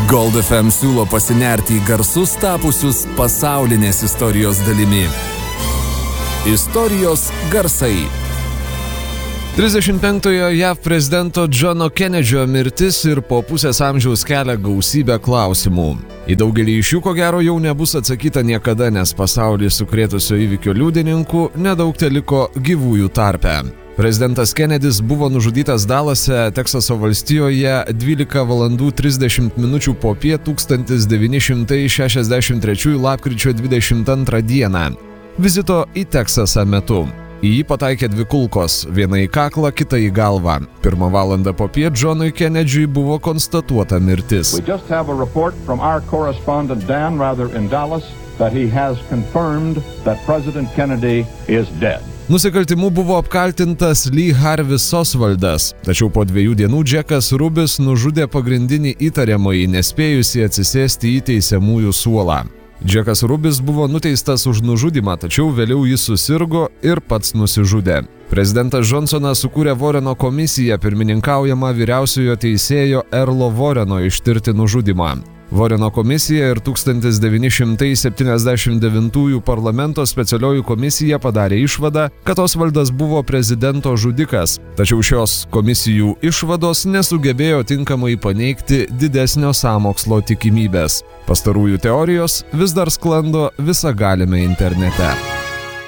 Gold FM siūlo pasinerti į garsus tapusius pasaulinės istorijos dalimi. Istorijos garsai. 35-ojo JAV prezidento Johno Kennedyo mirtis ir po pusės amžiaus kelia gausybę klausimų. Į daugelį iš jų ko gero jau nebus atsakyta niekada, nes pasaulį sukrėtusio įvykio liudininkų nedaug teliko gyvųjų tarpe. Prezidentas Kennedys buvo nužudytas Dalase, Teksaso valstijoje 12:30 po 1963 lapkričio 22 dieną. Vizito į Teksasą metu. Į jį pataikė dvi kulkos, viena į kaklą, kita į galvą. 1 valandą popiet Johnui Kennedy'ui buvo konstatuota mirtis. We just have a report from our correspondent Dan Rather in Dallas that he has confirmed that President Kennedy is dead. Nusikaltimu buvo apkaltintas Lee Harvis Osvaldas, tačiau po 2 dienų Jackas Rubis nužudė pagrindinį įtariamąjį, nespėjusi atsisėsti į teisiamųjų suolą. Jackas Rubis buvo nuteistas už nužudymą, tačiau vėliau jis susirgo ir pats nusižudė. Prezidentas Johnsonas sukūrė Voreno komisiją pirmininkaujamą vyriausiojo teisėjo Erlo Voreno ištirti nužudymą. Voreno komisija ir 1979 parlamento specialioji komisija padarė išvadą, kad Osvaldas buvo prezidento žudikas, tačiau šios komisijų išvados nesugebėjo tinkamai paneigti didesnio sąmokslo tikimybės. Pastarųjų teorijos vis dar sklando visagalime internete.